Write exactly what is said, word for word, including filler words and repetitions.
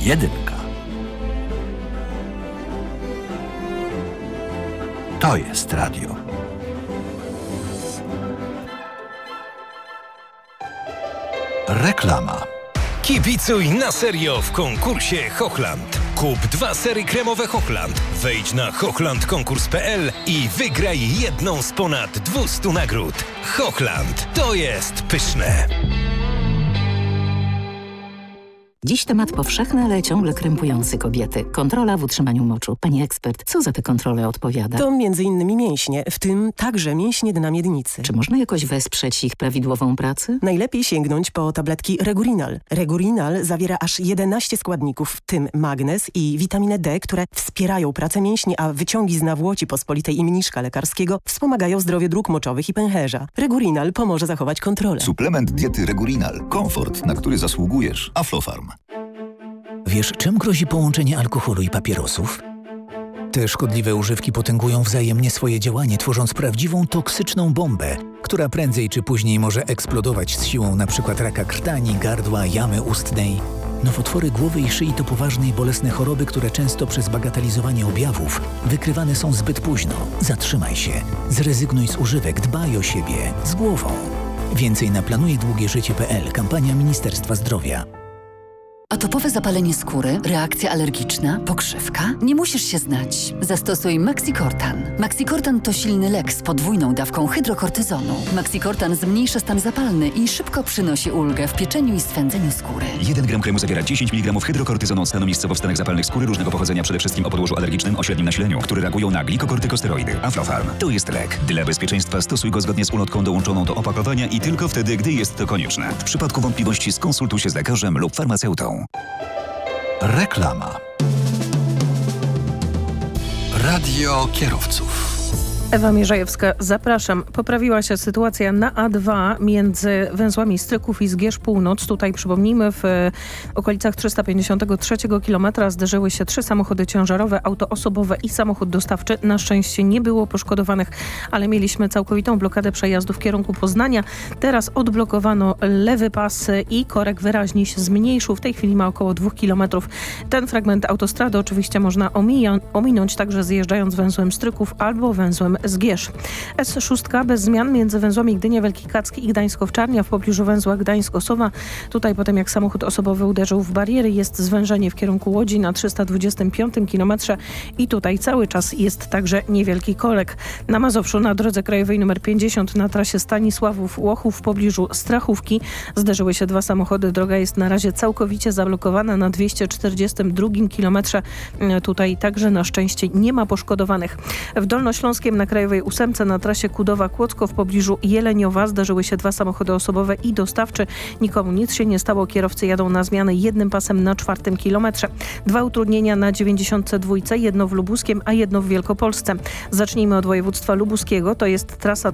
Jedynka. To jest radio. Reklama. Kibicuj na serio w konkursie Hochland. Kup dwa sery kremowe Hochland. Wejdź na hochland konkurs kropka p l i wygraj jedną z ponad dwustu nagród. Hochland. To jest pyszne. Dziś temat powszechny, ale ciągle krępujący kobiety. Kontrola w utrzymaniu moczu. Pani ekspert, co za te kontrole odpowiada? To między innymi mięśnie, w tym także mięśnie dna miednicy. Czy można jakoś wesprzeć ich prawidłową pracę? Najlepiej sięgnąć po tabletki Regurinal. Regurinal zawiera aż jedenaście składników, w tym magnez i witaminę D, które wspierają pracę mięśni, a wyciągi z nawłoci pospolitej i mniszka lekarskiego wspomagają zdrowie dróg moczowych i pęcherza. Regurinal pomoże zachować kontrolę. Suplement diety Regurinal. Komfort, na który zasługujesz. Aflofarm. Wiesz, czym grozi połączenie alkoholu i papierosów? Te szkodliwe używki potęgują wzajemnie swoje działanie, tworząc prawdziwą toksyczną bombę, która prędzej czy później może eksplodować z siłą np. raka krtani, gardła, jamy ustnej. Nowotwory głowy i szyi to poważne i bolesne choroby, które często przez bagatelizowanie objawów wykrywane są zbyt późno. Zatrzymaj się, zrezygnuj z używek, dbaj o siebie, z głową. Więcej na planuje długie życie kropka p l. Kampania Ministerstwa Zdrowia. Atopowe zapalenie skóry, reakcja alergiczna, pokrzywka? Nie musisz się znać. Zastosuj Maxicortan. Maxicortan to silny lek z podwójną dawką hydrokortyzonu. Maxicortan zmniejsza stan zapalny i szybko przynosi ulgę w pieczeniu i swędzeniu skóry. jeden gram kremu zawiera dziesięć miligramów hydrokortyzonu stanu miejscowo w stanach zapalnych skóry różnego pochodzenia, przede wszystkim o podłożu alergicznym o średnim nasileniu, które reagują na glikokortykosteroidy. Aflofarm to jest lek. Dla bezpieczeństwa stosuj go zgodnie z ulotką dołączoną do opakowania i tylko wtedy, gdy jest to konieczne. W przypadku wątpliwości skonsultuj się z lekarzem lub farmaceutą. Reklama. Radio kierowców. Ewa Mierzejewska, zapraszam. Poprawiła się sytuacja na A dwa między węzłami Stryków i Zgierz Północ. Tutaj przypomnijmy, w okolicach trzysta pięćdziesiątego trzeciego kilometra zderzyły się trzy samochody ciężarowe, auto osobowe i samochód dostawczy. Na szczęście nie było poszkodowanych, ale mieliśmy całkowitą blokadę przejazdu w kierunku Poznania. Teraz odblokowano lewy pas i korek wyraźnie się zmniejszył. W tej chwili ma około dwóch kilometrów. Ten fragment autostrady oczywiście można omija- ominąć także zjeżdżając węzłem Stryków albo węzłem Zgierz. S sześć bez zmian między węzłami Gdynia Wielki Kacki i Gdańsk-Owczarnia w pobliżu węzła Gdańsk-Osowa. Tutaj potem jak samochód osobowy uderzył w bariery, jest zwężenie w kierunku Łodzi na trzysta dwudziestym piątym kilometrze i tutaj cały czas jest także niewielki korek. Na Mazowszu na drodze krajowej nr pięćdziesiąt na trasie Stanisławów-Łochów w pobliżu Strachówki zderzyły się dwa samochody. Droga jest na razie całkowicie zablokowana na dwieście czterdziestym drugim kilometrze. Tutaj także na szczęście nie ma poszkodowanych. W Dolnośląskiem na krajowej ósemce na trasie Kudowa-Kłodzko w pobliżu Jeleniowa zdarzyły się dwa samochody osobowe i dostawczy. Nikomu nic się nie stało. Kierowcy jadą na zmianę jednym pasem na czwartym kilometrze. Dwa utrudnienia na dziewięćdziesiątce dwójce, jedno w Lubuskiem, a jedno w Wielkopolsce. Zacznijmy od województwa lubuskiego. To jest trasa